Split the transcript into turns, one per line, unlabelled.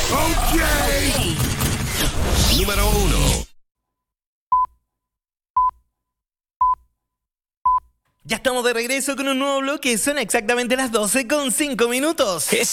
Ok. Número 1.
Ya estamos de regreso con un nuevo bloque. Son exactamente las 12:05.